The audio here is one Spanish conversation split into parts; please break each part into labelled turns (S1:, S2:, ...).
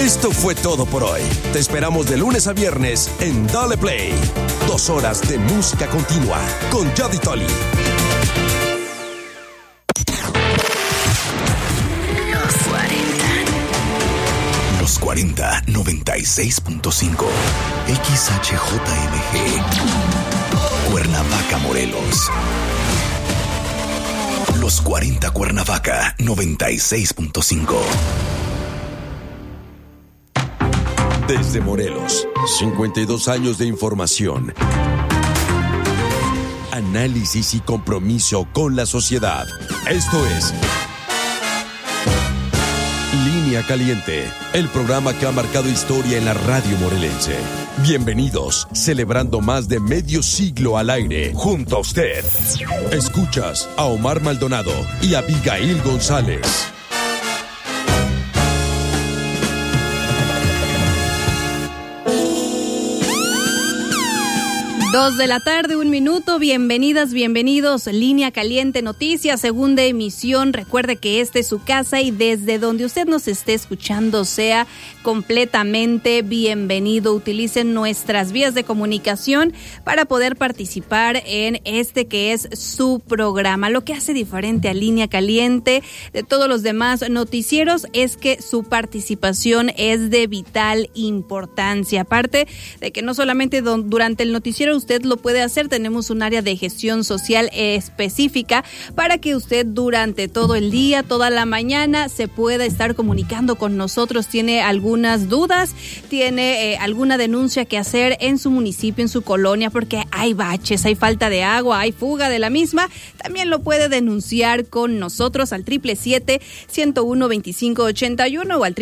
S1: Esto fue todo por hoy. Te esperamos de lunes a viernes en Dale Play. 2 horas de música continua con Jody Tolly.
S2: Los 40 96.5 XHJMG Cuernavaca, Morelos. Los 40 Cuernavaca 96.5.
S1: Desde Morelos, 52 años de información, análisis y compromiso con la sociedad. Esto es Línea Caliente, el programa que ha marcado historia en la radio morelense. Bienvenidos, celebrando más de medio siglo al aire, junto a usted. Escuchas a Omar Maldonado y Abigail González.
S3: 2 de la tarde, 1 minuto. Bienvenidas, bienvenidos. Línea Caliente Noticias, segunda emisión. Recuerde que esta es su casa y desde donde usted nos esté escuchando sea completamente bienvenido. Utilicen nuestras vías de comunicación para poder participar en este que es su programa. Lo que hace diferente a Línea Caliente de todos los demás noticieros es que su participación es de vital importancia. Aparte de que no solamente durante el noticiero usted lo puede hacer, tenemos un área de gestión social específica para que usted durante todo el día, toda la mañana, se pueda estar comunicando con nosotros. Tiene algunas dudas, tiene alguna denuncia que hacer en su municipio, en su colonia, porque hay baches, hay falta de agua, hay fuga de la misma. También lo puede denunciar con nosotros al 777-101-2581 o al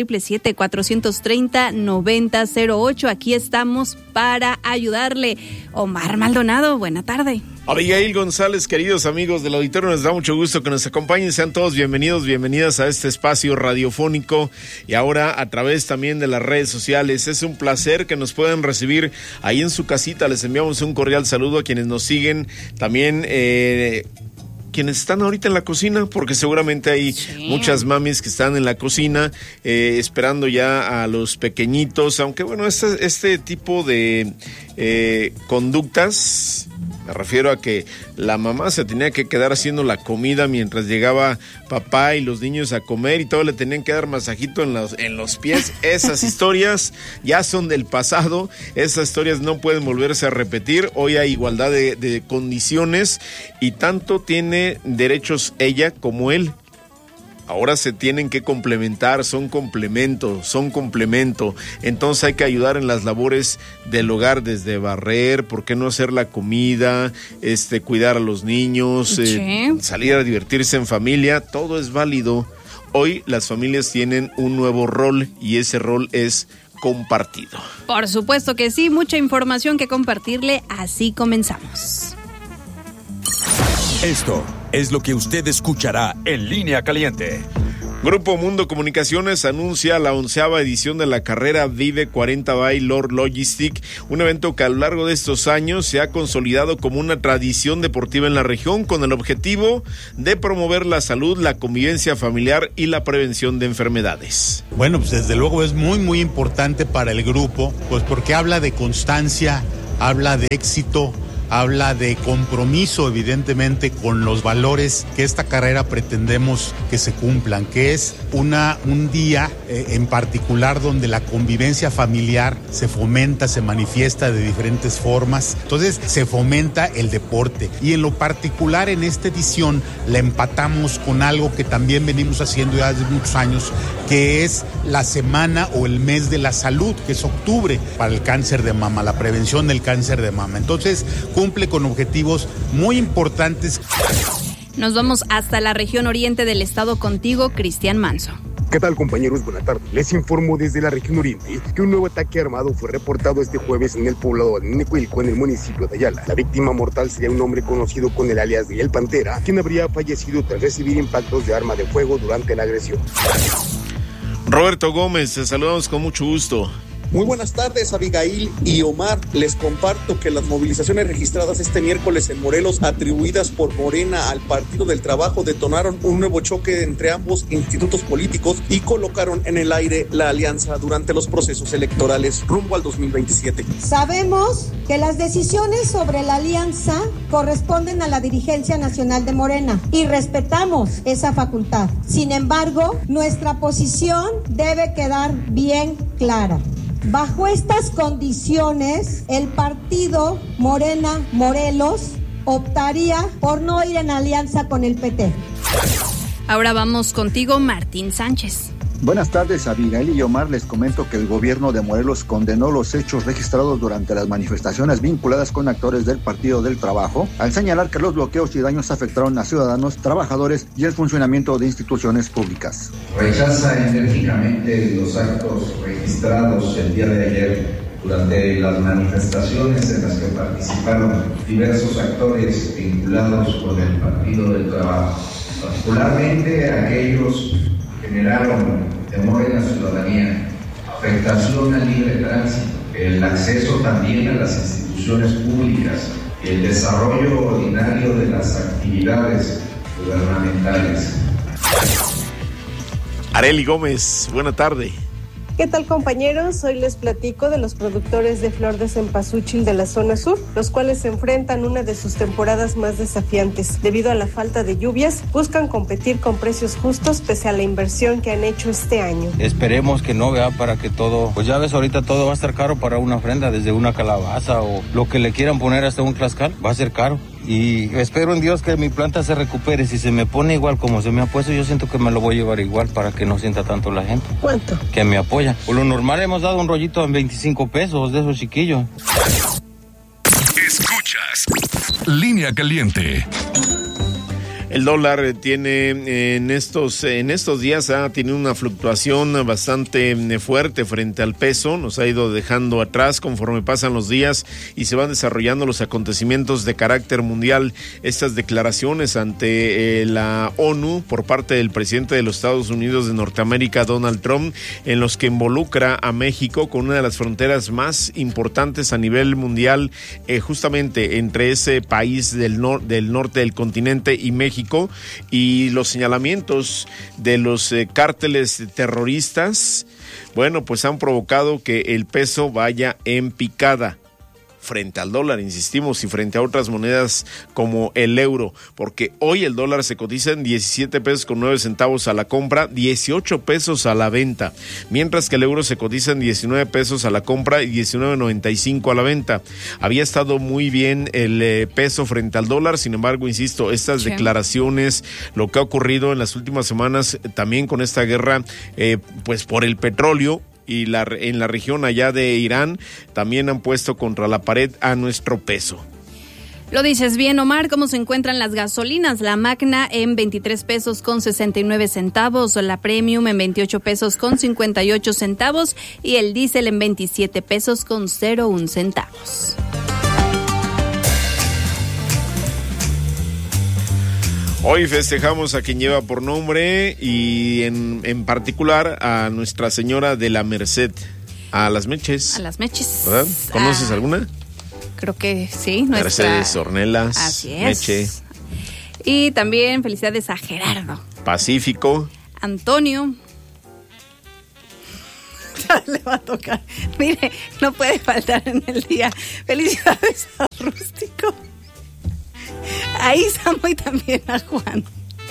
S3: 777-430-9008. Aquí estamos para ayudarle. Omar Maldonado, buena tarde.
S4: Abigail González, queridos amigos del auditorio, nos da mucho gusto que nos acompañen. Sean todos bienvenidos, bienvenidas a este espacio radiofónico y ahora a través también de las redes sociales. Es un placer que nos puedan recibir ahí en su casita. Les enviamos un cordial saludo a quienes nos siguen también, quienes están ahorita en la cocina, porque seguramente hay muchas mamis que están en la cocina esperando ya a los pequeñitos, aunque bueno, este tipo de conductas, me refiero a que la mamá se tenía que quedar haciendo la comida mientras llegaba papá y los niños a comer y todo le tenían que dar masajito en los pies. Esas historias ya son del pasado, esas historias no pueden volverse a repetir. Hoy hay igualdad de condiciones y tanto tiene derechos ella como él. Ahora se tienen que complementar, son complemento. Entonces hay que ayudar en las labores del hogar, desde barrer, ¿por qué no hacer la comida? Cuidar a los niños, salir a divertirse en familia, todo es válido. Hoy las familias tienen un nuevo rol y ese rol es compartido.
S3: Por supuesto que sí, mucha información que compartirle, así comenzamos.
S1: Esto es lo que usted escuchará en Línea Caliente.
S4: Grupo Mundo Comunicaciones anuncia la 11ª edición de la carrera Vive 40 by Lord Logistic, un evento que a lo largo de estos años se ha consolidado como una tradición deportiva en la región con el objetivo de promover la salud, la convivencia familiar y la prevención de enfermedades.
S5: Bueno, pues desde luego es muy, muy importante para el grupo, pues porque habla de constancia, habla de éxito, habla de compromiso, evidentemente, con los valores que esta carrera pretendemos que se cumplan, que es un día en particular donde la convivencia familiar se fomenta, se manifiesta de diferentes formas. Entonces se fomenta el deporte y en lo particular en esta edición la empatamos con algo que también venimos haciendo ya desde muchos años, que es la semana o el mes de la salud, que es octubre, para el cáncer de mama, la prevención del cáncer de mama. Entonces cumple con objetivos muy importantes.
S3: Nos vamos hasta la región oriente del estado contigo, Cristian Manso.
S6: ¿Qué tal, compañeros? Buenas tardes. Les informo desde la región oriente que un nuevo ataque armado fue reportado este jueves en el poblado de Nenecuilco, en el municipio de Ayala. La víctima mortal sería un hombre conocido con el alias de El Pantera, quien habría fallecido tras recibir impactos de arma de fuego durante la agresión.
S4: Roberto Gómez, te saludamos con mucho gusto.
S7: Muy buenas tardes, Abigail y Omar. Les comparto que las movilizaciones registradas este miércoles en Morelos, atribuidas por Morena al Partido del Trabajo, detonaron un nuevo choque entre ambos institutos políticos y colocaron en el aire la alianza durante los procesos electorales rumbo al 2027.
S8: Sabemos que las decisiones sobre la alianza corresponden a la dirigencia nacional de Morena y respetamos esa facultad. Sin embargo, nuestra posición debe quedar bien clara. Bajo estas condiciones, el partido Morena Morelos optaría por no ir en alianza con el PT.
S3: Ahora vamos contigo, Martín Sánchez.
S9: Buenas tardes, Abigail y Omar. Les comento que el gobierno de Morelos condenó los hechos registrados durante las manifestaciones vinculadas con actores del Partido del Trabajo, al señalar que los bloqueos y daños afectaron a ciudadanos, trabajadores y el funcionamiento de instituciones públicas.
S10: Rechaza enérgicamente los actos registrados el día de ayer durante las manifestaciones en las que participaron diversos actores vinculados con el Partido del Trabajo, particularmente aquellos que generaron temor en la ciudadanía, afectación al libre tránsito, el acceso también a las instituciones públicas, el desarrollo ordinario de las actividades gubernamentales.
S4: Arely Gómez, buena tarde.
S11: ¿Qué tal, compañeros? Hoy les platico de los productores de flor de cempasúchil de la zona sur, los cuales se enfrentan una de sus temporadas más desafiantes. Debido a la falta de lluvias, buscan competir con precios justos pese a la inversión que han hecho este año.
S12: Esperemos que no, vea, para que todo, pues ya ves, ahorita todo va a estar caro para una ofrenda, desde una calabaza o lo que le quieran poner hasta un tlaxcal, va a ser caro. Y espero en Dios que mi planta se recupere. Si se me pone igual como se me ha puesto, yo siento que me lo voy a llevar igual para que no sienta tanto la gente.
S11: ¿Cuánto?
S12: Que me apoya. Por lo normal hemos dado un rollito en 25 pesos de esos chiquillos.
S1: Escuchas Línea Caliente.
S4: El dólar tiene en estos días ha tenido una fluctuación bastante fuerte frente al peso, nos ha ido dejando atrás conforme pasan los días y se van desarrollando los acontecimientos de carácter mundial. Estas declaraciones ante la ONU por parte del presidente de los Estados Unidos de Norteamérica, Donald Trump, en los que involucra a México con una de las fronteras más importantes a nivel mundial, justamente entre ese país del norte del continente y México, y los señalamientos de los cárteles terroristas, bueno, pues han provocado que el peso vaya en picada frente al dólar, insistimos, y frente a otras monedas como el euro, porque hoy el dólar se cotiza en 17 pesos con 9 centavos a la compra, 18 pesos a la venta, mientras que el euro se cotiza en 19 pesos a la compra y 19.95 a la venta. Había estado muy bien el peso frente al dólar, sin embargo, insisto, estas declaraciones, lo que ha ocurrido en las últimas semanas también con esta guerra, pues por el petróleo, y en la región allá de Irán, también han puesto contra la pared a nuestro peso.
S3: Lo dices bien, Omar. ¿Cómo se encuentran las gasolinas? La Magna en 23 pesos con 69 centavos, la Premium en 28 pesos con 58 centavos y el diésel en 27 pesos con 01 centavos.
S4: Hoy festejamos a quien lleva por nombre y en particular a Nuestra Señora de la Merced, a las Meches.
S3: A las Meches.
S4: ¿Verdad? ¿Conoces alguna?
S3: Creo que sí.
S4: Mercedes, Ornelas,
S3: así es.
S4: Meche.
S3: Y también felicidades a Gerardo.
S4: Pacífico.
S3: Antonio. Le va a tocar. Mire, no puede faltar en el día. Felicidades a Rústico, a Isamo y también a Juan.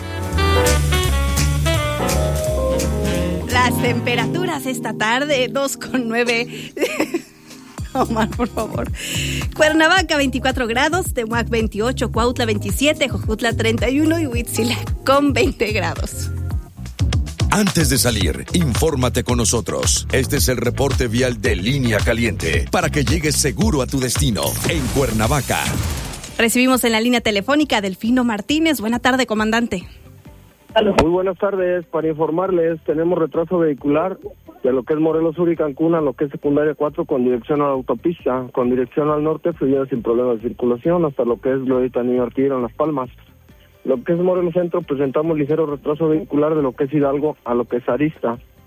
S3: Las temperaturas esta tarde, 2.9. Omar, por favor. Cuernavaca, 24 grados, Tehuac, 28, Cuautla, 27, Jojutla, 31 y Huitzila, con 20 grados.
S1: Antes de salir, infórmate con nosotros. Este es el reporte vial de Línea Caliente, para que llegues seguro a tu destino, en Cuernavaca.
S3: Recibimos en la línea telefónica a Delfino Martínez. Buena tarde, comandante.
S13: Muy buenas tardes. Para informarles, tenemos retraso vehicular de lo que es Morelos Sur y Cancún a lo que es secundaria 4 con dirección a la autopista, con dirección al norte, fluyendo sin problemas de circulación hasta lo que es Glorieta Niño Artiguero en Las Palmas. Lo que es Morelos Centro, presentamos ligero retraso vehicular de lo que es Hidalgo a lo que es Arista.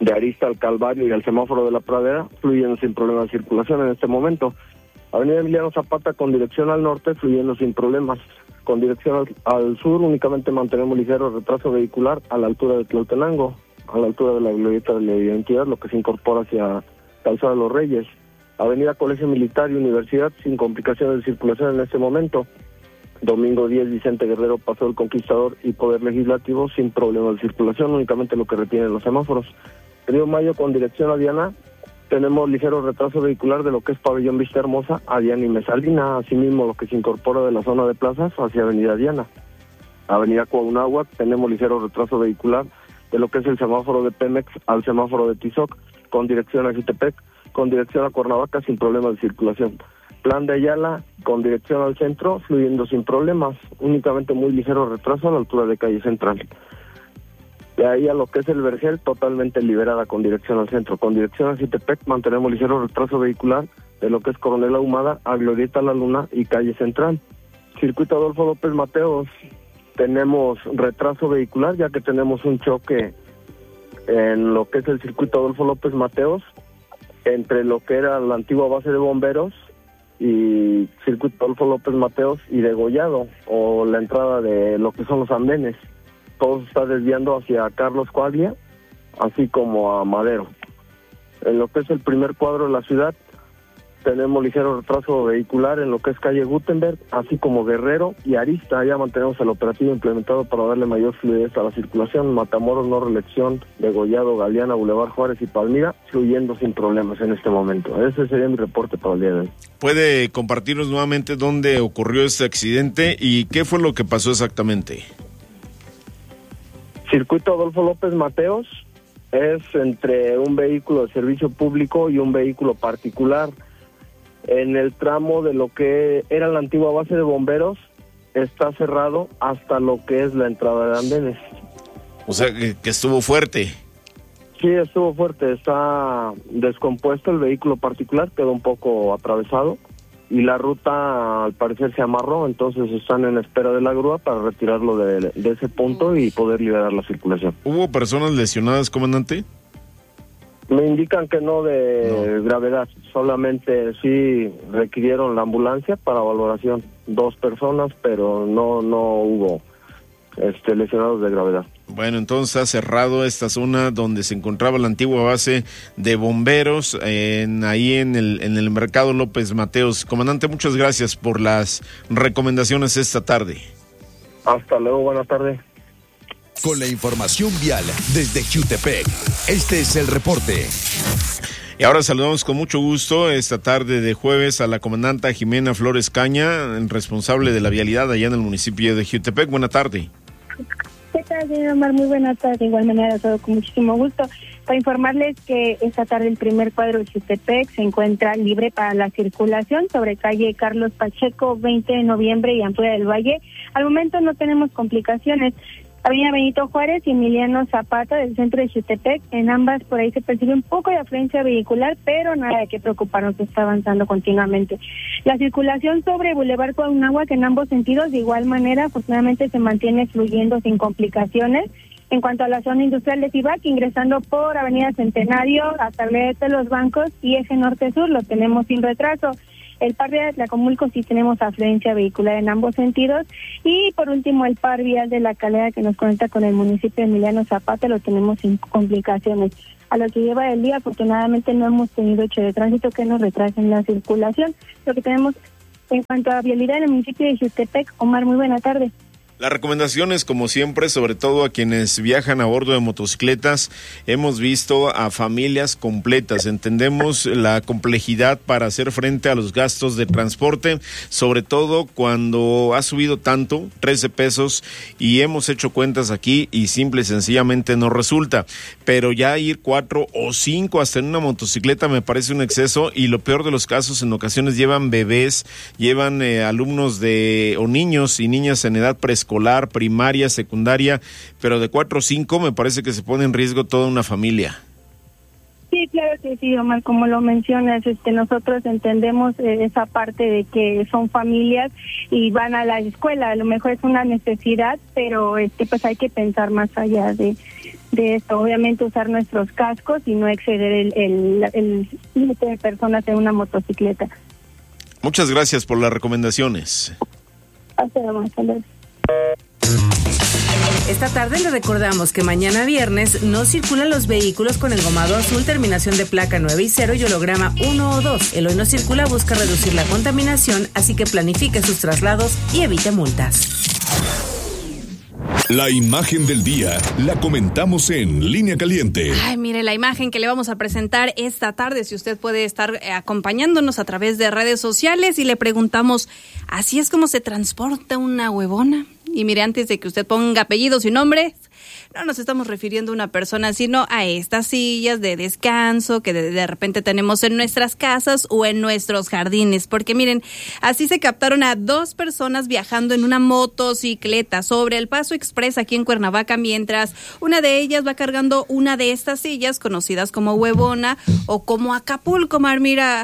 S13: de Arista al Calvario y al semáforo de la Pradera, fluyendo sin problema de circulación en este momento. Avenida Emiliano Zapata con dirección al norte, fluyendo sin problemas. Con dirección al sur, únicamente mantenemos ligero retraso vehicular a la altura de Tlaltenango, a la altura de la glorieta de la Identidad, lo que se incorpora hacia Calzada de los Reyes. Avenida Colegio Militar y Universidad, sin complicaciones de circulación en este momento. Domingo 10, Vicente Guerrero, Paso del Conquistador y Poder Legislativo, sin problema de circulación, únicamente lo que retienen los semáforos. Río Mayo con dirección a Diana, tenemos ligero retraso vehicular de lo que es Pabellón Vista Hermosa a Diana y Mesalina, asimismo lo que se incorpora de la zona de plazas hacia Avenida Diana. Avenida Cuauhnáhuac, tenemos ligero retraso vehicular de lo que es el semáforo de Pemex al semáforo de Tizoc, con dirección a Jutepec, con dirección a Cuernavaca, sin problemas de circulación. Plan de Ayala, con dirección al centro, fluyendo sin problemas, únicamente muy ligero retraso a la altura de Calle Central. De ahí a lo que es el Vergel, totalmente liberada con dirección al centro. Con dirección a Jutepec mantenemos ligero retraso vehicular de lo que es Coronel Ahumada a Glorieta La Luna y Calle Central. Circuito Adolfo López Mateos, tenemos retraso vehicular ya que tenemos un choque en lo que es el circuito Adolfo López Mateos, entre lo que era la antigua base de bomberos y circuito Adolfo López Mateos y Degollado, o la entrada de lo que son los andenes. Todo se está desviando hacia Carlos Coaglia, así como a Madero. En lo que es el primer cuadro de la ciudad, tenemos ligero retraso vehicular en lo que es calle Gutenberg, así como Guerrero y Arista. Ya mantenemos el operativo implementado para darle mayor fluidez a la circulación. Matamoros, No Reelección, Degollado, Galeana, Boulevard Juárez y Palmira, fluyendo sin problemas en este momento. Ese sería mi reporte para el día de hoy.
S4: ¿Puede compartirnos nuevamente dónde ocurrió este accidente y qué fue lo que pasó exactamente?
S13: Circuito Adolfo López Mateos es entre un vehículo de servicio público y un vehículo particular. En el tramo de lo que era la antigua base de bomberos, está cerrado hasta lo que es la entrada de andenes.
S4: O sea, que estuvo fuerte.
S13: Sí, estuvo fuerte. Está descompuesto el vehículo particular, quedó un poco atravesado y la ruta al parecer se amarró, entonces están en espera de la grúa para retirarlo de ese punto y poder liberar la circulación.
S4: ¿Hubo personas lesionadas, comandante?
S13: Me indican que no de gravedad, solamente sí requirieron la ambulancia para valoración, 2 personas, pero no hubo lesionados de gravedad.
S4: Bueno, entonces ha cerrado esta zona donde se encontraba la antigua base de bomberos, ahí en el Mercado López Mateos. Comandante, muchas gracias por las recomendaciones esta tarde.
S13: Hasta luego, buenas tardes.
S1: Con la información vial desde Jutepec, este es el reporte.
S4: Y ahora saludamos con mucho gusto esta tarde de jueves a la comandanta Jimena Flores Caña, responsable de la vialidad allá en el municipio de Jutepec. Buena tarde.
S14: ¿Qué tal, señor Omar? Muy buena tarde. De igual manera, todo con muchísimo gusto. Para informarles que esta tarde el primer cuadro de Jutepec se encuentra libre para la circulación sobre calle Carlos Pacheco, 20 de noviembre y Ampudia del Valle. Al momento no tenemos complicaciones. Avenida Benito Juárez y Emiliano Zapata del centro de Jutepec, en ambas por ahí se percibe un poco de afluencia vehicular, pero nada de qué preocuparnos, está avanzando continuamente. La circulación sobre Boulevard Cuauhnáhuac en ambos sentidos, de igual manera, afortunadamente se mantiene fluyendo sin complicaciones. En cuanto a la zona industrial de Tibac, ingresando por Avenida Centenario, hasta de los Bancos y Eje Norte-Sur, lo tenemos sin retraso. El par vial de Tlacomulco sí tenemos afluencia vehicular en ambos sentidos. Y por último, el par vial de La Calera que nos conecta con el municipio de Emiliano Zapata lo tenemos sin complicaciones. A lo que lleva del día, afortunadamente no hemos tenido hecho de tránsito que nos retrasen la circulación. Lo que tenemos en cuanto a vialidad en el municipio de Jutepec. Omar, muy buena tarde.
S4: Las recomendaciones, como siempre, sobre todo a quienes viajan a bordo de motocicletas, hemos visto a familias completas. Entendemos la complejidad para hacer frente a los gastos de transporte, sobre todo cuando ha subido tanto, 13 pesos, y hemos hecho cuentas aquí y simple y sencillamente no resulta. Pero ya ir 4 o 5 hasta en una motocicleta me parece un exceso, y lo peor de los casos, en ocasiones llevan bebés, llevan alumnos o niños y niñas en edad preescolar, primaria, secundaria, pero de 4 o 5 me parece que se pone en riesgo toda una familia.
S14: Sí, claro que sí, Omar, como lo mencionas, nosotros entendemos esa parte de que son familias y van a la escuela, a lo mejor es una necesidad, pero pues hay que pensar más allá de esto, obviamente usar nuestros cascos y no exceder el límite de personas en una motocicleta.
S4: Muchas gracias por las recomendaciones.
S14: Hasta luego.
S15: Esta tarde le recordamos que mañana viernes no circulan los vehículos con el gomado azul, terminación de placa 9 y 0 y holograma 1 o 2. El hoy no circula busca reducir la contaminación, así que planifique sus traslados y evite multas.
S1: La imagen del día la comentamos en Línea Caliente.
S3: Ay, mire, la imagen que le vamos a presentar esta tarde, si usted puede estar acompañándonos a través de redes sociales y le preguntamos, ¿así es como se transporta una huevona? Y mire, antes de que usted ponga apellidos y nombres, no nos estamos refiriendo a una persona, sino a estas sillas de descanso que de repente tenemos en nuestras casas o en nuestros jardines. Porque miren, así se captaron a 2 personas viajando en una motocicleta sobre el Paso Express aquí en Cuernavaca, mientras una de ellas va cargando una de estas sillas conocidas como huevona o como Acapulco, Mar, mira.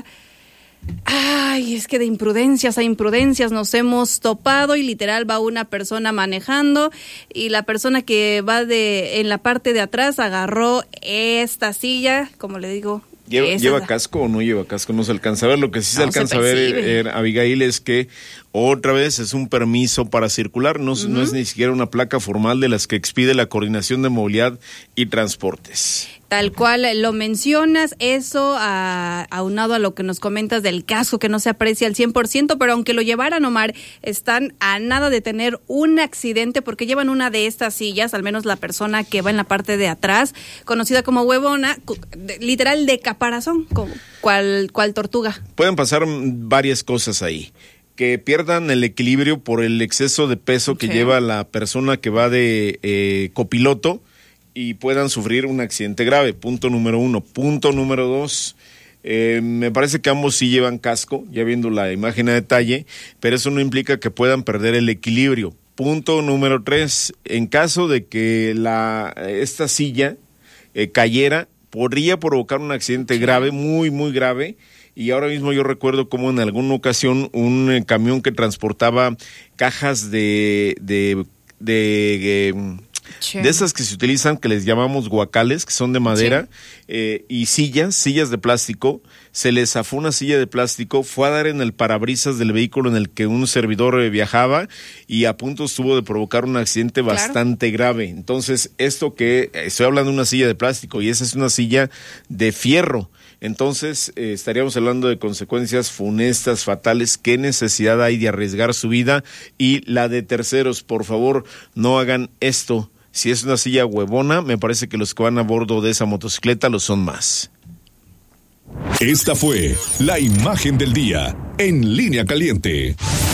S3: Ay, es que de imprudencias a imprudencias nos hemos topado y literal va una persona manejando y la persona que va en la parte de atrás agarró esta silla, como le digo.
S4: ¿Lleva casco o no lleva casco? No se alcanza a ver. Lo que sí se alcanza a ver, Abigail, es que otra vez es un permiso para circular, no es ni siquiera una placa formal de las que expide la Coordinación de Movilidad y Transportes.
S3: Tal cual lo mencionas, eso aunado a lo que nos comentas del casco que no se aprecia al 100%, pero aunque lo llevaran, Omar, están a nada de tener un accidente porque llevan una de estas sillas, al menos la persona que va en la parte de atrás, conocida como huevona, literal de caparazón, cual tortuga.
S4: Pueden pasar varias cosas ahí. Que pierdan el equilibrio por el exceso de peso que lleva la persona que va de copiloto y puedan sufrir un accidente grave. Punto número 1. Punto número 2. Me parece que ambos sí llevan casco, ya viendo la imagen a detalle, pero eso no implica que puedan perder el equilibrio. Punto número 3. En caso de que esta silla cayera, podría provocar un accidente grave, muy, muy grave. Y ahora mismo yo recuerdo cómo en alguna ocasión un camión que transportaba cajas de esas que se utilizan, que les llamamos guacales, que son de madera, y sillas de plástico, se les zafó una silla de plástico, fue a dar en el parabrisas del vehículo en el que un servidor viajaba y a punto estuvo de provocar un accidente bastante grave. Entonces, esto que estoy hablando de una silla de plástico y esa es una silla de fierro. Entonces estaríamos hablando de consecuencias funestas, fatales. ¿Qué necesidad hay de arriesgar su vida y la de terceros? Por favor, no hagan esto. Si es una silla huevona, me parece que los que van a bordo de esa motocicleta lo son más.
S1: Esta fue la imagen del día en Línea Caliente.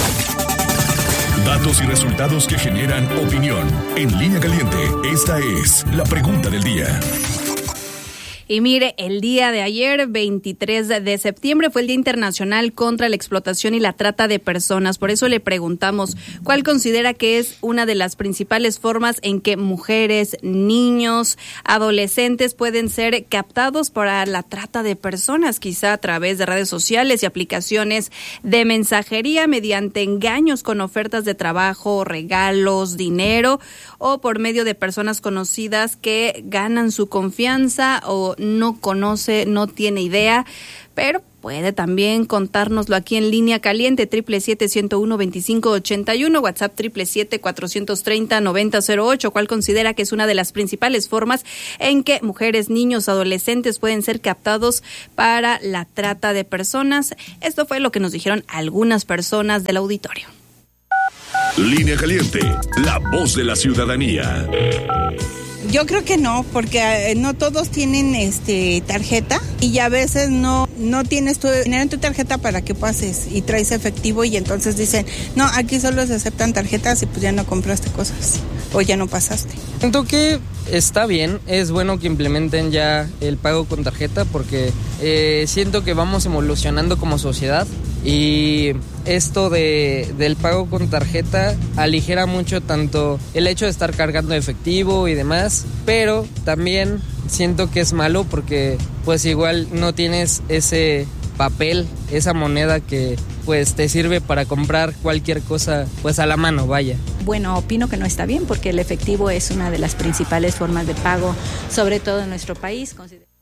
S1: Datos y resultados que generan opinión. En Línea Caliente, esta es la pregunta del día.
S3: Y mire, el día de ayer, 23 de septiembre, fue el Día Internacional contra la Explotación y la Trata de Personas. Por eso le preguntamos, ¿cuál considera que es una de las principales formas en que mujeres, niños, adolescentes pueden ser captados para la trata de personas? Quizá a través de redes sociales y aplicaciones de mensajería, mediante engaños con ofertas de trabajo, regalos, dinero, o por medio de personas conocidas que ganan su confianza o no conoce, no tiene idea, pero puede también contárnoslo aquí en Línea Caliente, 777-101-2581, WhatsApp 777-430-9008. ¿Cuál considera que es una de las principales formas en que mujeres, niños, adolescentes pueden ser captados para la trata de personas? Esto fue lo que nos dijeron algunas personas del auditorio.
S1: Línea Caliente, la voz de la ciudadanía.
S16: Yo creo que no, porque no todos tienen tarjeta y ya a veces no tienes tu dinero en tu tarjeta para que pases y traes efectivo y entonces dicen, no, aquí solo se aceptan tarjetas y pues ya no compraste cosas o ya no pasaste.
S17: Siento que está bien, es bueno que implementen ya el pago con tarjeta porque siento que vamos evolucionando como sociedad y esto del pago con tarjeta aligera mucho tanto el hecho de estar cargando efectivo y demás, pero también siento que es malo porque pues igual no tienes ese papel, esa moneda que pues te sirve para comprar cualquier cosa pues a la mano, vaya.
S18: Bueno, opino que no está bien porque el efectivo es una de las principales formas de pago, sobre todo en nuestro país.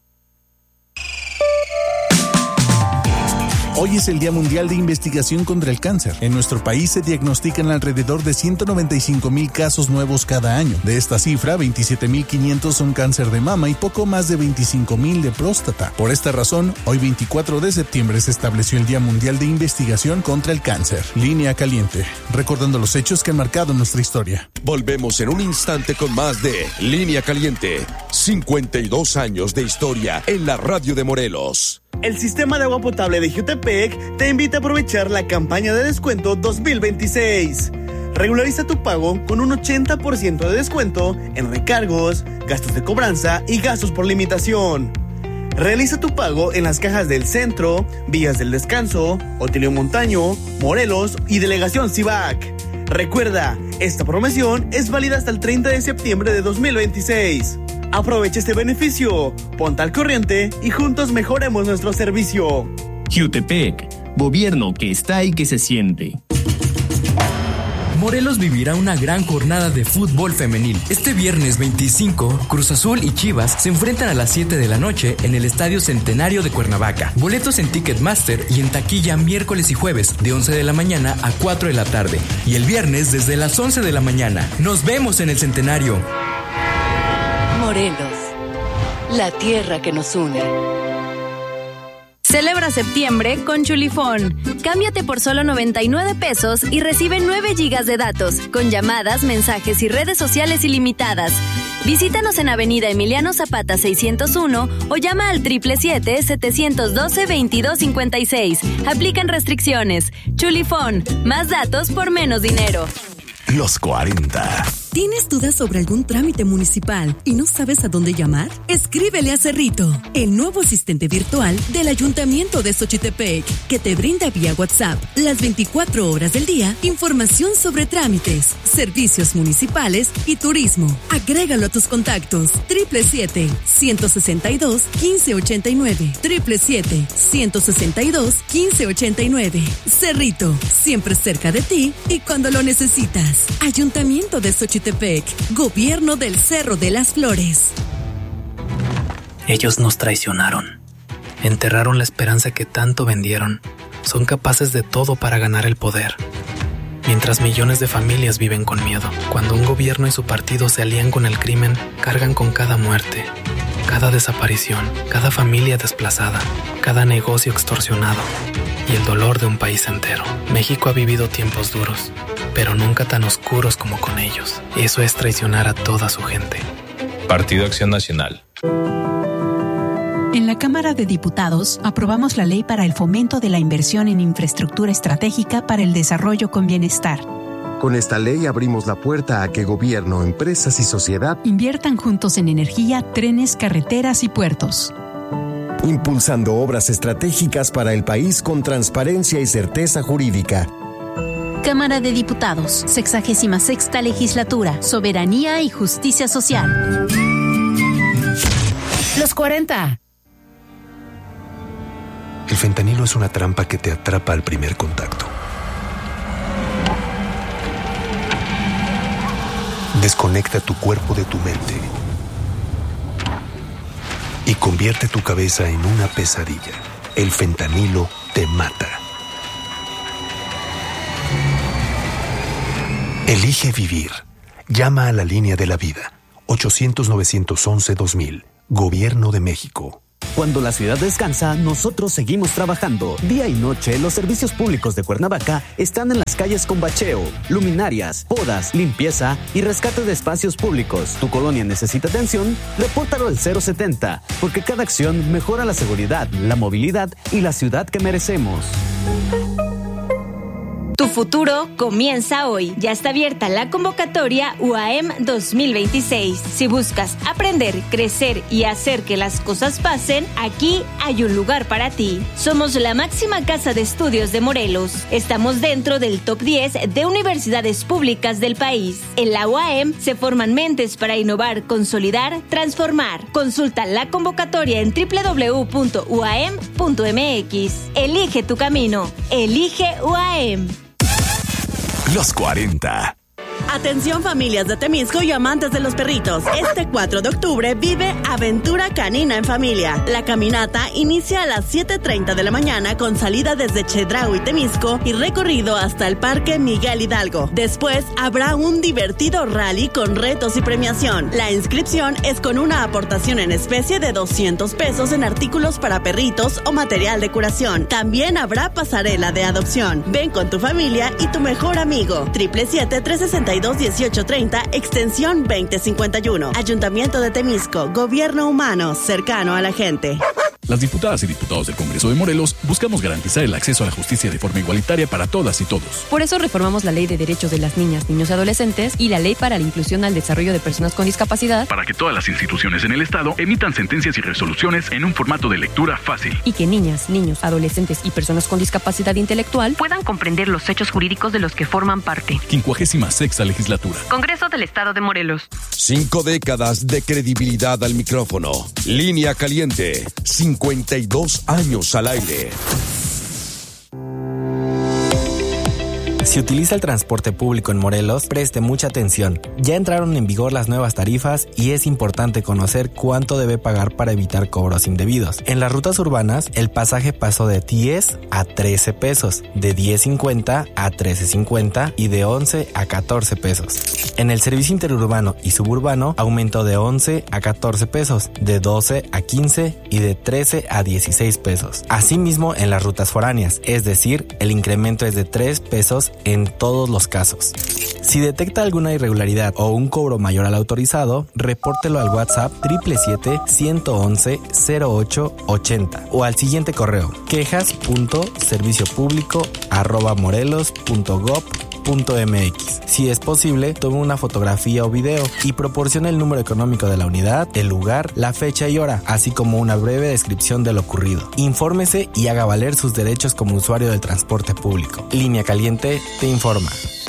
S19: Hoy es el Día Mundial de Investigación contra el Cáncer. En nuestro país se diagnostican alrededor de 195,000 casos nuevos cada año. De esta cifra, 27,500 son cáncer de mama y poco más de 25,000 de próstata. Por esta razón, hoy 24 de septiembre se estableció el Día Mundial de Investigación contra el Cáncer. Línea Caliente, recordando los hechos que han marcado nuestra historia.
S1: Volvemos en un instante con más de Línea Caliente. 52 años de historia en la radio de Morelos.
S20: El sistema de agua potable de Jutepec te invita a aprovechar la campaña de descuento 2026. Regulariza tu pago con un 80% de descuento en recargos, gastos de cobranza y gastos por limitación. Realiza tu pago en las cajas del Centro, Villas del Descanso, Otilio Montaño, Morelos y Delegación Cibac. Recuerda, esta promoción es válida hasta el 30 de septiembre de 2026. Aprovecha este beneficio, ponte al corriente y juntos mejoremos nuestro servicio.
S21: Jutepec, gobierno que está y que se siente.
S22: Morelos vivirá una gran jornada de fútbol femenil. Este viernes 25, Cruz Azul y Chivas se enfrentan a las 7 de la noche en el Estadio Centenario de Cuernavaca. Boletos en Ticketmaster y en taquilla miércoles y jueves de 11 de la mañana a 4 de la tarde. Y el viernes desde las 11 de la mañana. ¡Nos vemos en el Centenario!
S23: Morelos, la tierra que nos une.
S3: Celebra septiembre con Chulifón. Cámbiate por solo 99 pesos y recibe 9 gigas de datos, con llamadas, mensajes y redes sociales ilimitadas. Visítanos en Avenida Emiliano Zapata 601 o llama al 777-712-2256. Aplican restricciones. Chulifón, más datos por menos dinero.
S2: Los 40.
S24: ¿Tienes dudas sobre algún trámite municipal y no sabes a dónde llamar? Escríbele a Cerrito, el nuevo asistente virtual del Ayuntamiento de Xochitepec, que te brinda vía WhatsApp las 24 horas del día información sobre trámites, servicios municipales y turismo. Agrégalo a tus contactos. 777-162-1589. 777-162-1589. Cerrito, siempre cerca de ti y cuando lo necesitas. Ayuntamiento de Xochitepec. Gobierno del Cerro de las Flores.
S25: Ellos nos traicionaron. Enterraron la esperanza que tanto vendieron. Son capaces de todo para ganar el poder. Mientras millones de familias viven con miedo. Cuando un gobierno y su partido se alían con el crimen, cargan con cada muerte, cada desaparición, cada familia desplazada, cada negocio extorsionado y el dolor de un país entero. México ha vivido tiempos duros, pero nunca tan oscuros como con ellos. Eso es traicionar a toda su gente.
S26: Partido Acción Nacional.
S27: En la Cámara de Diputados aprobamos la ley para el fomento de la inversión en infraestructura estratégica para el desarrollo con bienestar.
S28: Con esta ley abrimos la puerta a que gobierno, empresas y sociedad
S27: inviertan juntos en energía, trenes, carreteras y puertos.
S28: Impulsando obras estratégicas para el país con transparencia y certeza jurídica.
S27: Cámara de Diputados, 66ª Legislatura, Soberanía y Justicia Social.
S15: Los 40.
S28: El fentanilo es una trampa que te atrapa al primer contacto. Desconecta tu cuerpo de tu mente y convierte tu cabeza en una pesadilla. El fentanilo te mata. Elige vivir. Llama a la línea de la vida. 800-911-2000. Gobierno de México.
S29: Cuando la ciudad descansa, nosotros seguimos trabajando. Día y noche, los servicios públicos de Cuernavaca están en las calles con bacheo, luminarias, podas, limpieza y rescate de espacios públicos. ¿Tu colonia necesita atención? Repórtalo al 070, porque cada acción mejora la seguridad, la movilidad y la ciudad que merecemos.
S5: Tu futuro comienza hoy. Ya está abierta la convocatoria UAM 2026. Si buscas aprender, crecer y hacer que las cosas pasen, aquí hay un lugar para ti. Somos la máxima casa de estudios de Morelos. Estamos dentro del top 10 de universidades públicas del país. En la UAM se forman mentes para innovar, consolidar, transformar. Consulta la convocatoria en www.uam.mx. Elige tu camino. Elige UAM.
S2: Los 40.
S6: Atención familias de Temisco y amantes de los perritos. Este 4 de octubre vive Aventura Canina en Familia. La caminata inicia a las 7:30 de la mañana con salida desde Chedraui, Temisco y recorrido hasta el Parque Miguel Hidalgo. Después habrá un divertido rally con retos y premiación. La inscripción es con una aportación en especie de 200 pesos en artículos para perritos o material de curación. También habrá pasarela de adopción. Ven con tu familia y tu mejor amigo. 777-362-1830, extensión 2051. Ayuntamiento de Temisco, gobierno humano, cercano a la gente.
S7: Las diputadas y diputados del Congreso de Morelos buscamos garantizar el acceso a la justicia de forma igualitaria para todas y todos.
S8: Por eso reformamos la Ley de Derechos de las Niñas, Niños y Adolescentes y la Ley para la Inclusión al Desarrollo de Personas con Discapacidad,
S7: para que todas las instituciones en el Estado emitan sentencias y resoluciones en un formato de lectura fácil.
S8: Y que niñas, niños, adolescentes y personas con discapacidad intelectual puedan comprender los hechos jurídicos de los que forman parte.
S7: 56ª Legislatura.
S8: Congreso del Estado de Morelos.
S1: 5 décadas de credibilidad al micrófono. Línea Caliente. 52 años al aire.
S9: Si utiliza el transporte público en Morelos, preste mucha atención. Ya entraron en vigor las nuevas tarifas y es importante conocer cuánto debe pagar para evitar cobros indebidos. En las rutas urbanas, el pasaje pasó de 10 a 13 pesos, de 10.50 a 13.50 y de 11 a 14 pesos. En el servicio interurbano y suburbano, aumentó de 11 a 14 pesos, de 12 a 15 y de 13 a 16 pesos. Asimismo, en las rutas foráneas, es decir, el incremento es de 3 pesos en todos los casos. Si detecta alguna irregularidad o un cobro mayor al autorizado, repórtelo al WhatsApp 777-111-0880 o al siguiente correo quejas.serviciopublico@morelos.gov.mx. Si es posible, tome una fotografía o video y proporcione el número económico de la unidad, el lugar, la fecha y hora, así como una breve descripción de lo ocurrido. Infórmese y haga valer sus derechos como usuario del transporte público. Línea Caliente te informa.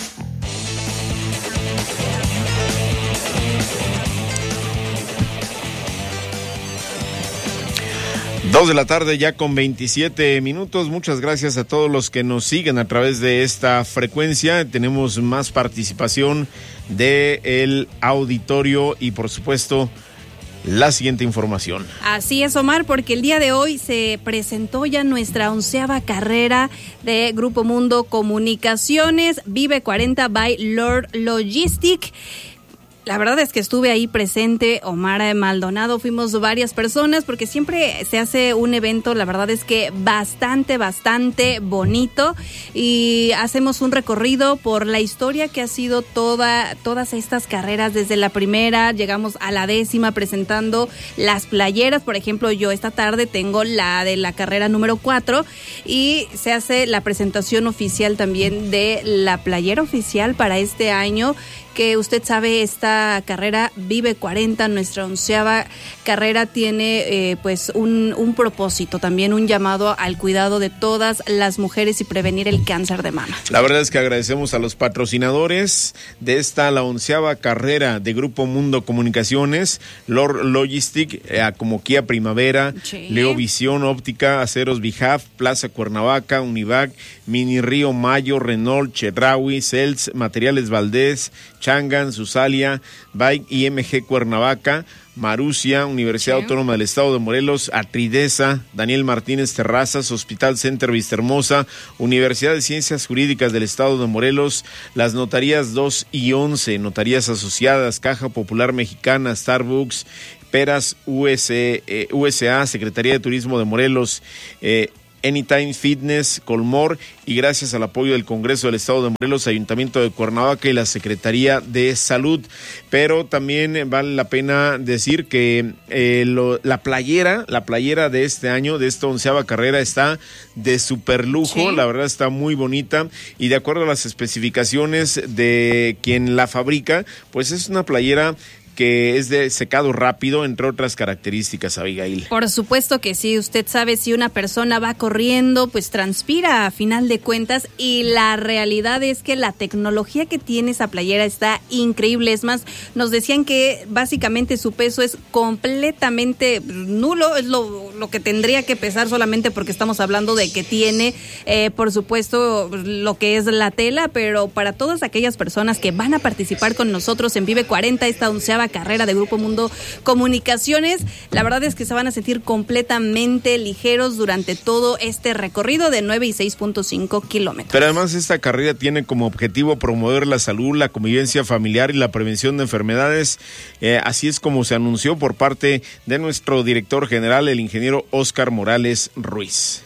S4: Dos de la tarde ya con 27 minutos. Muchas gracias a todos los que nos siguen a través de esta frecuencia. Tenemos más participación del auditorio y por supuesto la siguiente información.
S3: Así es, Omar, porque el día de hoy se presentó ya nuestra 11ª carrera de Grupo Mundo Comunicaciones, Vive 40 by Lord Logistic. La verdad es que estuve ahí presente, Omar Maldonado, fuimos varias personas porque siempre se hace un evento, la verdad es que bastante bonito y hacemos un recorrido por la historia que ha sido todas estas carreras desde la primera, llegamos a la 10ª presentando las playeras, por ejemplo yo esta tarde tengo la de la carrera número 4 y se hace la presentación oficial también de la playera oficial para este año, que usted sabe, esta carrera Vive 40, nuestra 11ª carrera, tiene pues un propósito, también un llamado al cuidado de todas las mujeres y prevenir el cáncer de mama.
S4: La verdad es que agradecemos a los patrocinadores de esta, la 11ª carrera de Grupo Mundo Comunicaciones, Lord Logistic, como Kia Primavera, sí. Leo Visión Óptica, Aceros Bijaf, Plaza Cuernavaca, Univac, Mini Río Mayo, Renault, Chedraui, Cels, Materiales Valdés, Changan, Susalia, Bike IMG Cuernavaca, Marusia, Universidad Autónoma del Estado de Morelos, Atridesa, Daniel Martínez Terrazas, Hospital Center Vistahermosa, Universidad de Ciencias Jurídicas del Estado de Morelos, las notarías 2 y 11, notarías asociadas, Caja Popular Mexicana, Starbucks, Peras USA, Secretaría de Turismo de Morelos, Anytime Fitness, Colmor, y gracias al apoyo del Congreso del Estado de Morelos, Ayuntamiento de Cuernavaca y la Secretaría de Salud. Pero también vale la pena decir que la playera de este año, de esta 11ª carrera, está de super lujo. Sí. La verdad está muy bonita, y de acuerdo a las especificaciones de quien la fabrica, pues es una playera que es de secado rápido, entre otras características, Abigail.
S3: Por supuesto que sí. Usted sabe, si una persona va corriendo, pues transpira a final de cuentas, y la realidad es que la tecnología que tiene esa playera está increíble. Es más, nos decían que básicamente su peso es completamente nulo, es lo que tendría que pesar, solamente porque estamos hablando de que tiene, por supuesto, lo que es la tela, pero para todas aquellas personas que van a participar con nosotros en Vive 40, esta 11ª carrera de Grupo Mundo Comunicaciones, la verdad es que se van a sentir completamente ligeros durante todo este recorrido de 9 y 6.5 kilómetros.
S4: Pero además esta carrera tiene como objetivo promover la salud, la convivencia familiar y la prevención de enfermedades. Así es como se anunció por parte de nuestro director general, el ingeniero Óscar Morales Ruiz.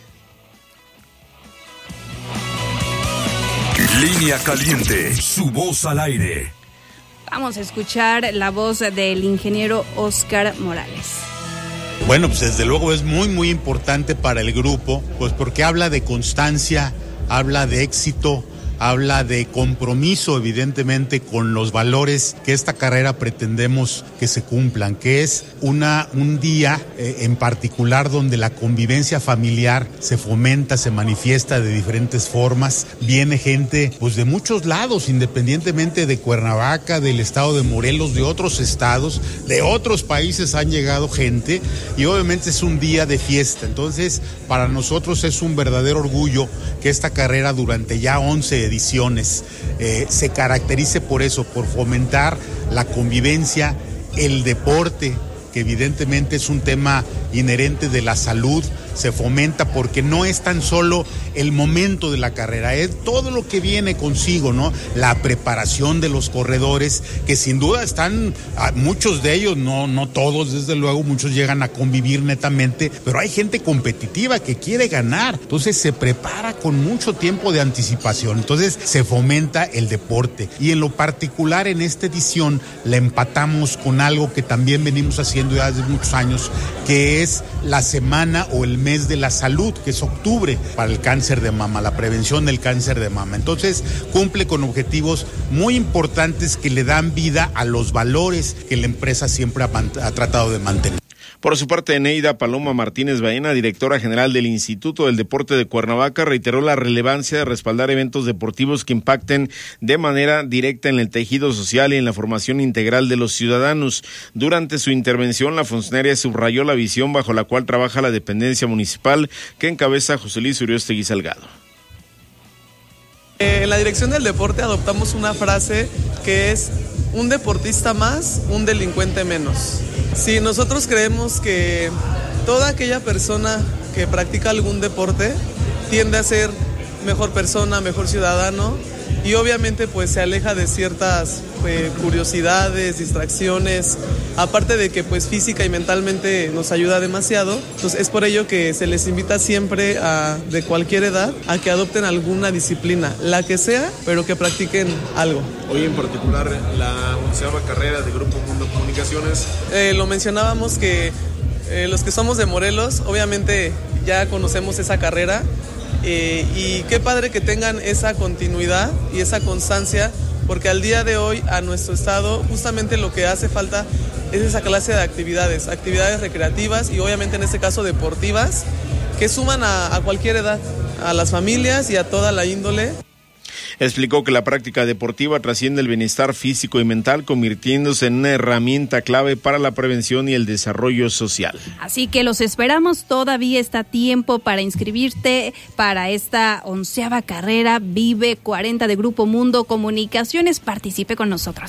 S1: Línea Caliente, su voz al aire.
S3: Vamos a escuchar la voz del ingeniero Óscar Morales.
S10: Bueno, pues desde luego es muy, muy importante para el grupo, pues porque habla de constancia, habla de éxito, habla de compromiso, evidentemente, con los valores que esta carrera pretendemos que se cumplan, que es un día en particular donde la convivencia familiar se fomenta, se manifiesta de diferentes formas. Viene gente pues de muchos lados, independientemente de Cuernavaca, del estado de Morelos, de otros estados, de otros países han llegado gente, y obviamente es un día de fiesta. Entonces, para nosotros es un verdadero orgullo que esta carrera, durante ya 11 ediciones, se caracterice por eso, por fomentar la convivencia, el deporte, que evidentemente es un tema inherente de la salud, se fomenta porque no es tan solo el momento de la carrera, es todo lo que viene consigo, ¿no? La preparación de los corredores, que sin duda están, muchos de ellos, no todos, desde luego, muchos llegan a convivir netamente, pero hay gente competitiva que quiere ganar, entonces se prepara con mucho tiempo de anticipación, entonces se fomenta el deporte, y en lo particular en esta edición la empatamos con algo que también venimos haciendo ya desde muchos años, que es la semana o el mes de la salud, que es octubre, para el cáncer de mama, la prevención del cáncer de mama. Entonces cumple con objetivos muy importantes que le dan vida a los valores que la empresa siempre ha tratado de mantener.
S4: Por su parte, Eneida Paloma Martínez Baena, directora general del Instituto del Deporte de Cuernavaca, reiteró la relevancia de respaldar eventos deportivos que impacten de manera directa en el tejido social y en la formación integral de los ciudadanos. Durante su intervención, la funcionaria subrayó la visión bajo la cual trabaja la dependencia municipal que encabeza José Luis Uriostegui Salgado.
S11: En la dirección del deporte adoptamos una frase que es: un deportista más, un delincuente menos. Sí, nosotros creemos que toda aquella persona que practica algún deporte tiende a ser mejor persona, mejor ciudadano, y obviamente pues se aleja de ciertas curiosidades, distracciones, aparte de que pues física y mentalmente nos ayuda demasiado. Entonces es por ello que se les invita siempre de cualquier edad a que adopten alguna disciplina, la que sea, pero que practiquen algo.
S4: Hoy en particular la 11ª carrera de Grupo Mundo Comunicaciones.
S11: Lo mencionábamos que los que somos de Morelos obviamente ya conocemos esa carrera, y qué padre que tengan esa continuidad y esa constancia, porque al día de hoy a nuestro estado justamente lo que hace falta es esa clase de actividades recreativas y obviamente en este caso deportivas, que suman a cualquier edad, a las familias y a toda la índole.
S4: Explicó que la práctica deportiva trasciende el bienestar físico y mental, convirtiéndose en una herramienta clave para la prevención y el desarrollo social.
S3: Así que los esperamos, todavía está tiempo para inscribirte para esta 11ª carrera Vive 40 de Grupo Mundo Comunicaciones. Participe con nosotros.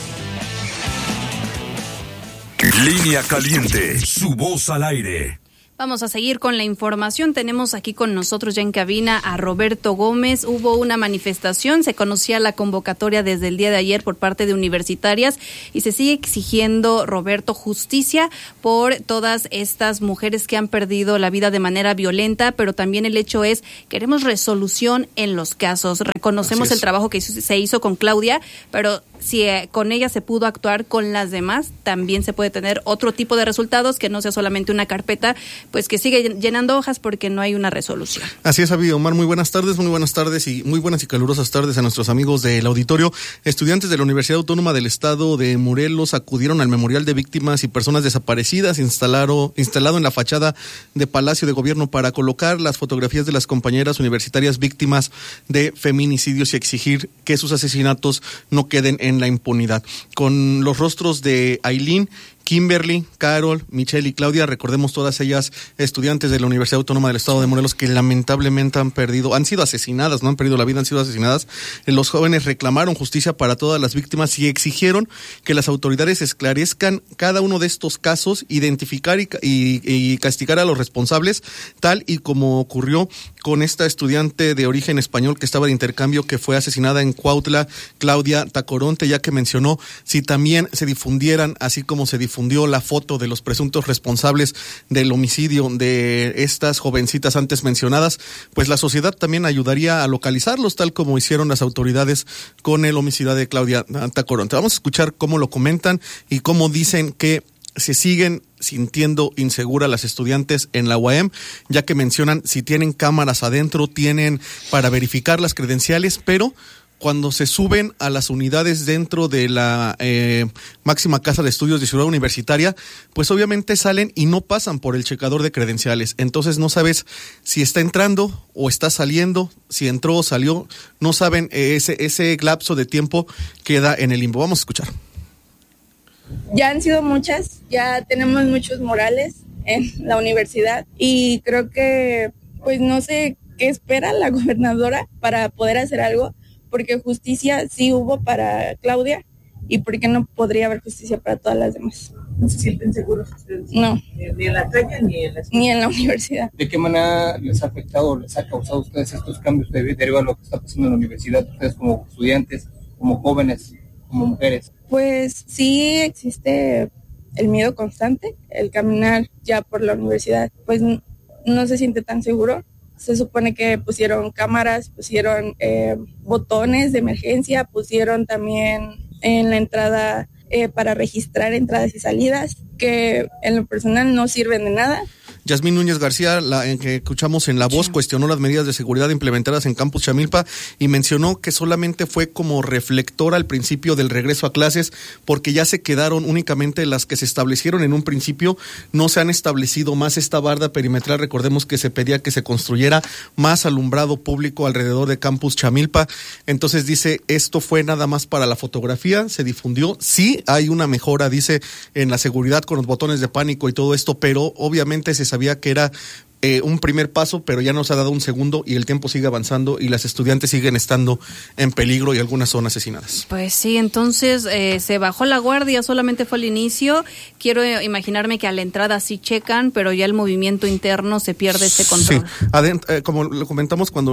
S1: Línea Caliente, su voz al aire.
S3: Vamos a seguir con la información. Tenemos aquí con nosotros ya en cabina a Roberto Gómez. Hubo una manifestación, se conocía la convocatoria desde el día de ayer por parte de universitarias y se sigue exigiendo, Roberto, justicia por todas estas mujeres que han perdido la vida de manera violenta, pero también el hecho es, queremos resolución en los casos. Reconocemos el trabajo que se hizo con Claudia, pero si con ella se pudo actuar, con las demás también se puede tener otro tipo de resultados, que no sea solamente una carpeta pues que sigue llenando hojas porque no hay una resolución.
S12: Así es, Avi. Omar, muy buenas tardes y muy buenas y calurosas tardes a nuestros amigos del auditorio. Estudiantes de la Universidad Autónoma del Estado de Morelos acudieron al Memorial de Víctimas y Personas Desaparecidas instalado en la fachada de Palacio de Gobierno para colocar las fotografías de las compañeras universitarias víctimas de feminicidios y exigir que sus asesinatos no queden en la impunidad. Con los rostros de Aileen, Kimberly, Carol, Michelle y Claudia, recordemos todas ellas estudiantes de la Universidad Autónoma del Estado de Morelos que lamentablemente han sido asesinadas, no han perdido la vida, han sido asesinadas. Los jóvenes reclamaron justicia para todas las víctimas y exigieron que las autoridades esclarezcan cada uno de estos casos, identificar y castigar a los responsables, tal y como ocurrió con esta estudiante de origen español que estaba de intercambio, que fue asesinada en Cuautla, Claudia Tacoronte, ya que mencionó si también se difundieran, así como se difundió la foto de los presuntos responsables del homicidio de estas jovencitas antes mencionadas, pues la sociedad también ayudaría a localizarlos, tal como hicieron las autoridades con el homicidio de Claudia Tacoronte. Vamos a escuchar cómo lo comentan y cómo dicen que se siguen sintiendo inseguras las estudiantes en la UAM, ya que mencionan si tienen cámaras adentro, tienen para verificar las credenciales, pero cuando se suben a las unidades dentro de la máxima casa de estudios de Ciudad Universitaria, pues obviamente salen y no pasan por el checador de credenciales. Entonces no sabes si está entrando o está saliendo, si entró o salió, no saben, ese lapso de tiempo queda en el limbo. Vamos a escuchar.
S13: Ya han sido muchas, ya tenemos muchos morales en la universidad y creo que pues no sé qué espera la gobernadora para poder hacer algo, porque justicia sí hubo para Claudia y por qué no podría haber justicia para todas las demás.
S14: ¿No se sienten seguros ustedes?
S13: No.
S14: Ni en la calle ni en la escuela.
S13: Ni en la universidad.
S14: ¿De qué manera les ha afectado o les ha causado a ustedes estos cambios debido a lo que está pasando en la universidad? Ustedes como estudiantes, como jóvenes, como mujeres.
S13: Pues sí existe el miedo constante, el caminar ya por la universidad, pues no se siente tan seguro. Se supone que pusieron cámaras, pusieron botones de emergencia, pusieron también en la entrada para registrar entradas y salidas, que en lo personal no sirven de nada.
S12: Yasmín Núñez García, que escuchamos en La Voz, cuestionó las medidas de seguridad implementadas en Campus Chamilpa y mencionó que solamente fue como reflector al principio del regreso a clases, porque ya se quedaron únicamente las que se establecieron en un principio, no se han establecido más esta barda perimetral. Recordemos que se pedía que se construyera más alumbrado público alrededor de Campus Chamilpa. Entonces dice, esto fue nada más para la fotografía, se difundió, sí hay una mejora, dice, en la seguridad con los botones de pánico y todo esto, pero obviamente se sabía que era un primer paso, pero ya nos ha dado un segundo y el tiempo sigue avanzando y las estudiantes siguen estando en peligro y algunas son asesinadas.
S3: Pues sí, entonces se bajó la guardia, solamente fue al inicio. Quiero imaginarme que a la entrada sí checan, pero ya el movimiento interno se pierde ese control.
S12: Sí, como lo comentamos cuando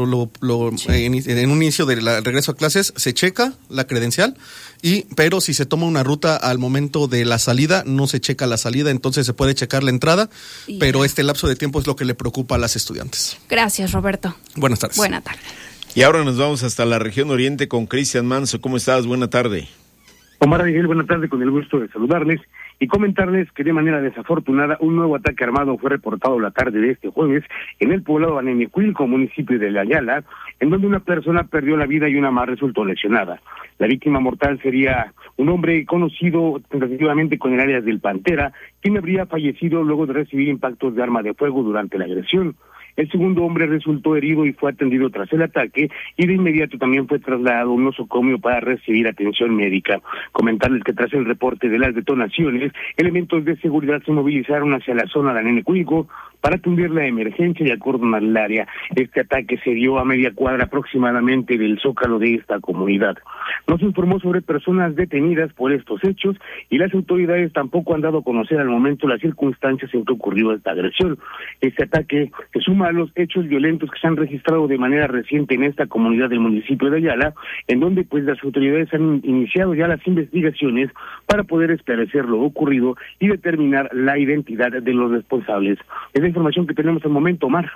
S12: en un inicio del regreso a clases, se checa la credencial, pero si se toma una ruta al momento de la salida, no se checa la salida, entonces se puede checar la entrada, pero este lapso de tiempo es lo que le preocupa a las estudiantes.
S3: Gracias, Roberto.
S12: Buenas tardes.
S3: Buena tarde.
S4: Y ahora nos vamos hasta la región oriente con Cristian Manso. ¿Cómo estás? Buena tarde.
S16: Omar Miguel, buena tarde, con el gusto de saludarles y comentarles que de manera desafortunada un nuevo ataque armado fue reportado la tarde de este jueves en el poblado Anenecuilco, municipio de La Ayala, en donde una persona perdió la vida y una más resultó lesionada. La víctima mortal sería un hombre conocido tentativamente con el alias del Pantera, quien habría fallecido luego de recibir impactos de arma de fuego durante la agresión. El segundo hombre resultó herido y fue atendido tras el ataque y de inmediato también fue trasladado a un nosocomio para recibir atención médica. Comentarles que tras el reporte de las detonaciones, elementos de seguridad se movilizaron hacia la zona de Anenecuilco para atundir la emergencia y acordonar el área. Este ataque se dio a media cuadra aproximadamente del zócalo de esta comunidad. No se informó sobre personas detenidas por estos hechos y las autoridades tampoco han dado a conocer al momento las circunstancias en que ocurrió esta agresión. Este ataque se suma a los hechos violentos que se han registrado de manera reciente en esta comunidad del municipio de Ayala, en donde pues las autoridades han iniciado ya las investigaciones para poder esclarecer lo ocurrido y determinar la identidad de los responsables. Es la información que tenemos al momento, Omar.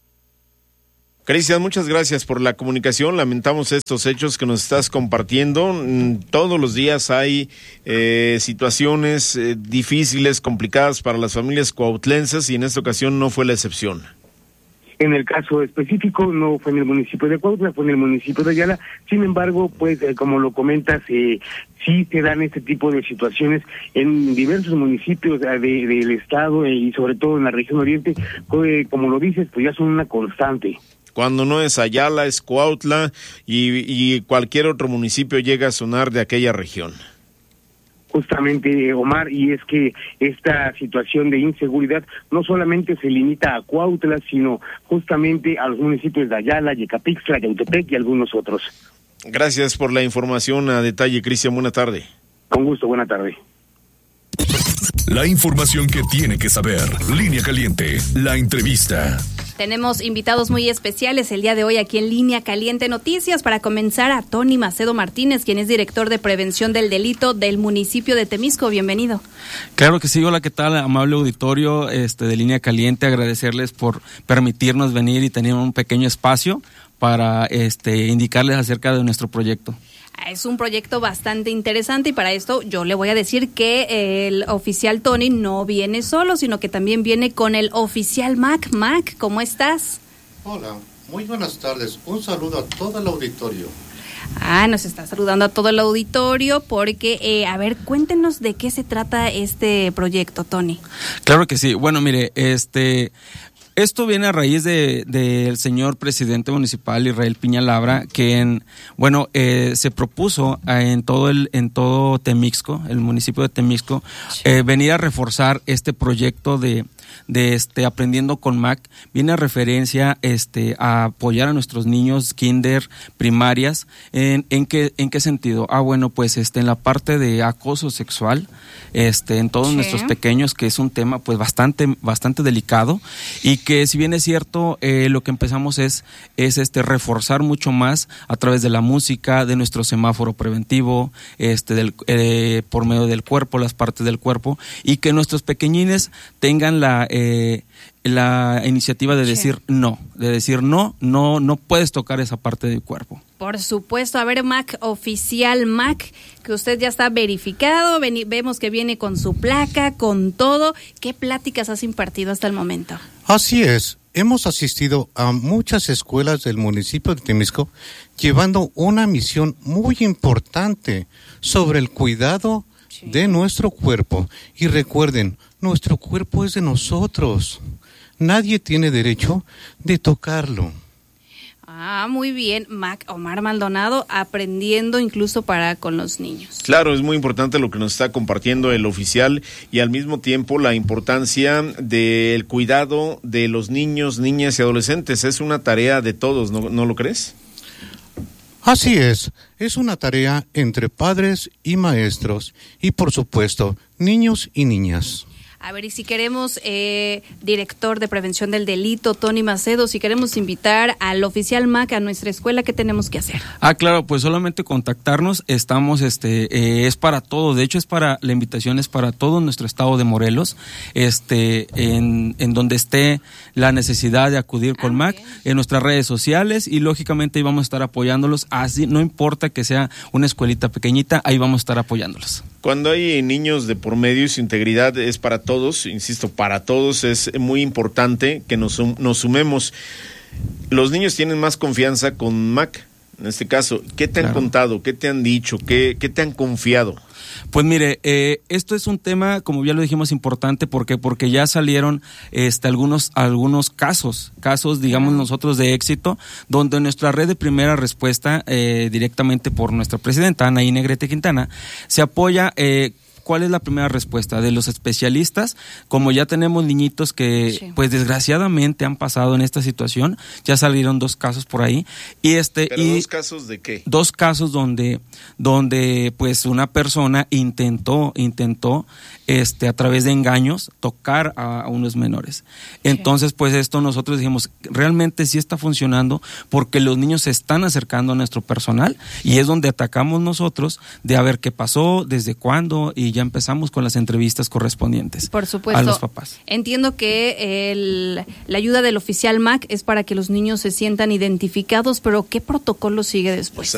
S4: Cristian, muchas gracias por la comunicación. Lamentamos estos hechos que nos estás compartiendo. Todos los días hay situaciones difíciles, complicadas para las familias cuautlenses y en esta ocasión no fue la excepción.
S16: En el caso específico no fue en el municipio de Cuautla, fue en el municipio de Ayala. Sin embargo, pues como lo comentas, sí se dan este tipo de situaciones en diversos municipios del estado y sobre todo en la región oriente. Como lo dices, pues ya son una constante.
S4: Cuando no es Ayala, es Cuautla y cualquier otro municipio llega a sonar de aquella región.
S16: Justamente, Omar, y es que esta situación de inseguridad no solamente se limita a Cuautla, sino justamente a los municipios de Ayala, Yecapixtla, Yautepec y algunos otros.
S4: Gracias por la información a detalle, Cristian. Buena tarde.
S16: Con gusto, buena tarde.
S2: La información que tiene que saber. Línea Caliente, la entrevista.
S3: Tenemos invitados muy especiales el día de hoy aquí en Línea Caliente Noticias. Para comenzar, a Tony Macedo Martínez, quien es director de Prevención del Delito del municipio de Temisco. Bienvenido.
S17: Claro que sí. Hola, ¿qué tal? Amable auditorio de Línea Caliente. Agradecerles por permitirnos venir y tener un pequeño espacio para indicarles acerca de nuestro proyecto.
S3: Es un proyecto bastante interesante y para esto yo le voy a decir que el oficial Tony no viene solo, sino que también viene con el oficial Mac. Mac, ¿cómo estás?
S18: Hola, muy buenas tardes. Un saludo a todo el auditorio.
S3: Nos está saludando a todo el auditorio porque, a ver, cuéntenos de qué se trata este proyecto, Tony.
S17: Claro que sí. Bueno, mire, esto viene a raíz del señor presidente municipal Israel Piña Labra, que se propuso en todo Temixco, el municipio de Temixco, venir a reforzar este proyecto de Aprendiendo con Mac. Viene a referencia a apoyar a nuestros niños kinder, primarias. ¿En qué sentido? Pues en la parte de acoso sexual, en todos nuestros pequeños, que es un tema pues bastante delicado, y que si bien es cierto, lo que empezamos es reforzar mucho más a través de la música, de nuestro semáforo preventivo, por medio del cuerpo, las partes del cuerpo, y que nuestros pequeñines tengan la iniciativa de decir no, no puedes tocar esa parte del cuerpo.
S3: Por supuesto. A ver, Mac, oficial Mac, que usted ya está verificado, vemos que viene con su placa, con todo. ¿Qué pláticas has impartido hasta el momento?
S18: Así es, hemos asistido a muchas escuelas del municipio de Temisco, llevando una misión muy importante sobre el cuidado de nuestro cuerpo. Y recuerden, nuestro cuerpo es de nosotros. Nadie tiene derecho de tocarlo.
S3: Muy bien, Mac. Omar Maldonado, aprendiendo incluso con los niños.
S4: Claro, es muy importante lo que nos está compartiendo el oficial y al mismo tiempo la importancia del cuidado de los niños, niñas y adolescentes. Es una tarea de todos, ¿no lo crees?
S18: Así es una tarea entre padres y maestros y por supuesto niños y niñas.
S3: A ver, y si queremos, director de Prevención del Delito, Tony Macedo, si queremos invitar al oficial Mac a nuestra escuela, ¿qué tenemos que hacer?
S17: Claro, pues solamente contactarnos. Estamos, es para todo. De hecho, la invitación es para todo nuestro estado de Morelos, en donde esté la necesidad de acudir con Mac, en nuestras redes sociales, y lógicamente ahí vamos a estar apoyándolos. Así, no importa que sea una escuelita pequeñita, ahí vamos a estar apoyándolos.
S4: Cuando hay niños de por medio y su integridad es para todos, insisto, para todos, es muy importante que nos sumemos. Los niños tienen más confianza con Mac, en este caso. ¿Qué te han contado? ¿Qué te han dicho? ¿Qué te han confiado?
S17: Pues mire, esto es un tema, como ya lo dijimos, importante. ¿Por qué? Porque ya salieron algunos casos, digamos nosotros, de éxito, donde nuestra red de primera respuesta, directamente por nuestra presidenta, Anaí Negrete Quintana, se apoya ¿cuál es la primera respuesta? De los especialistas, como ya tenemos niñitos que pues desgraciadamente han pasado en esta situación, ya salieron 2 casos por ahí.
S4: ¿Pero 2 casos de qué?
S17: 2 casos donde pues una persona intentó a través de engaños tocar a unos menores. Entonces, pues esto nosotros dijimos, realmente sí está funcionando porque los niños se están acercando a nuestro personal y es donde atacamos nosotros de a ver qué pasó, desde cuándo, y ya empezamos con las entrevistas correspondientes.
S3: Por supuesto.
S17: A los papás.
S3: Entiendo que la ayuda del oficial MAC es para que los niños se sientan identificados, pero ¿qué protocolo sigue después?